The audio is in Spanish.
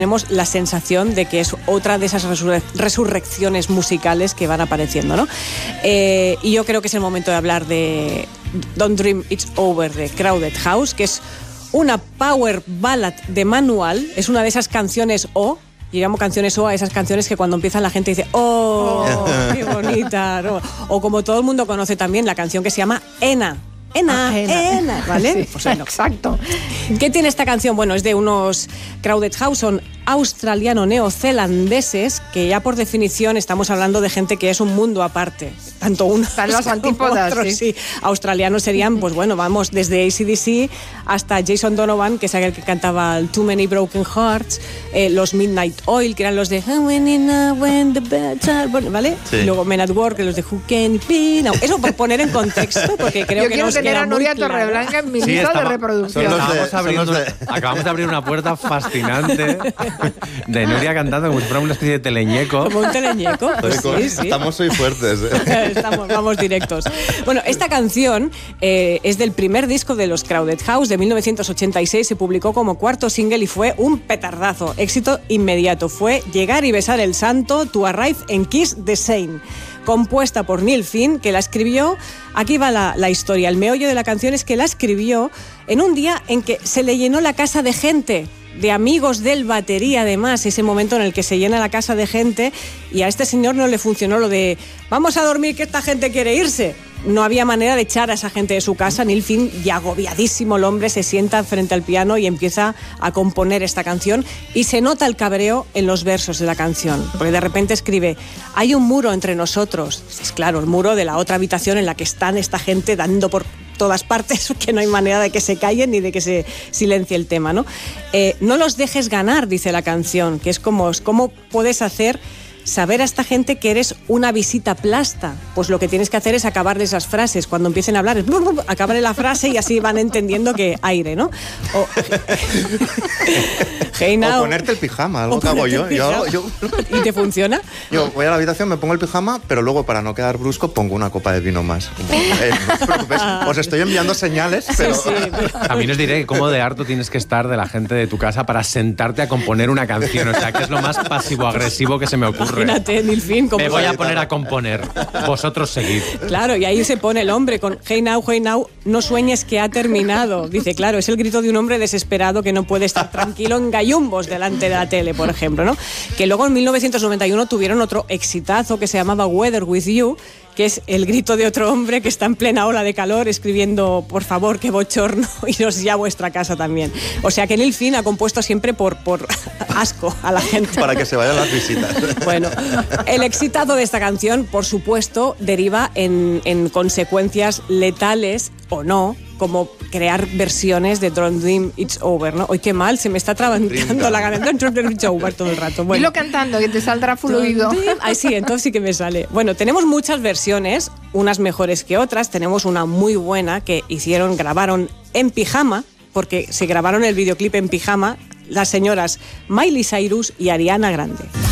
tenemos la sensación de que es otra de esas resurrecciones musicales que van apareciendo, ¿no? Y yo creo que es el momento de hablar de Don't Dream It's Over de Crowded House, que es una power ballad de manual, es una de esas canciones y llamo canciones a esas canciones que cuando empiezan la gente dice ¡oh, qué bonita! ¿No? O como todo el mundo conoce también la canción que se llama Ena, ¿vale? Sí, pues bueno. Exacto. ¿Qué tiene esta canción? Bueno, es de unos Crowded House, son australiano-neozelandeses, que ya por definición estamos hablando de gente que es un mundo aparte. Tanto unos Están los antípodas, otros, sí. Australianos serían, pues bueno, vamos, desde AC/DC hasta Jason Donovan, que es aquel que cantaba el Too Many Broken Hearts, los Midnight Oil, que eran los de When the Beds Are Burning, ¿vale? Sí. Y luego Men at Work, que los de Who Can It Be Now. Eso por poner en contexto, porque creo que nos tener queda a Nuria muy claro. Torreblanca en mi lista de reproducción. Acabamos de abrir una puerta fascinante de Nuria cantando como si fuera una especie de teleñeco. Como un teleñeco. Pues sí. Estamos muy fuertes. Vamos directos. Bueno, esta canción es del primer disco de los Crowded House de 1986. Se publicó como cuarto single y fue un petardazo. Éxito inmediato. Fue Llegar y besar el santo, To Arrive and Kiss the Saint. Compuesta por Neil Finn, que la escribió. Aquí va la historia. El meollo de la canción es que la escribió en un día en que se le llenó la casa de gente, de amigos del batería, además, ese momento en el que se llena la casa de gente, y a este señor no le funcionó lo de vamos a dormir que esta gente quiere irse. No había manera de echar a esa gente de su casa. Neil Finn, ya agobiadísimo el hombre, se sienta frente al piano y empieza a componer esta canción, y se nota el cabreo en los versos de la canción, porque de repente escribe: hay un muro entre nosotros. Es claro, el muro de la otra habitación en la que están esta gente dando por todas partes, que no hay manera de que se callen ni de que se silencie el tema, ¿no? No los dejes ganar, dice la canción, que es como puedes hacer saber a esta gente que eres una visita plasta. Pues lo que tienes que hacer es acabarles las frases. Cuando empiecen a hablar, es acabarle la frase y así van entendiendo que aire, ¿no? O ponerte el pijama, algo que hago yo. ¿Y te funciona? Yo voy a la habitación, me pongo el pijama, pero luego, para no quedar brusco, pongo una copa de vino más. No os preocupéis, os estoy enviando señales, pero... Sí. También os diré cómo de harto tienes que estar de la gente de tu casa para sentarte a componer una canción. O sea, que es lo más pasivo-agresivo que se me ocurre. Imagínate, Neil Finn. Me voy a poner a componer. Vosotros seguid. Claro, y ahí se pone el hombre con Hey now, no sueñes que ha terminado. Dice, claro, es el grito de un hombre desesperado que no puede estar tranquilo en gallumbos delante de la tele, por ejemplo, ¿no? Que luego en 1991 tuvieron otro exitazo que se llamaba Weather With You, que es el grito de otro hombre que está en plena ola de calor escribiendo: por favor, qué bochorno, iros ya a vuestra casa también. O sea que Neil Finn ha compuesto siempre por asco a la gente. Para que se vayan las visitas. Bueno, el exitazo de esta canción, por supuesto, deriva en consecuencias letales o no, como crear versiones de Don't Dream It's Over, ¿no? Hoy qué mal, se me está trabancando la garganta. Don't Dream It's Over todo el rato. Bueno. Dilo cantando, que te saldrá fluido. Ay, sí, entonces sí que me sale. Bueno, tenemos muchas versiones, unas mejores que otras. Tenemos una muy buena que grabaron en pijama, porque se grabaron el videoclip en pijama, las señoras Miley Cyrus y Ariana Grande.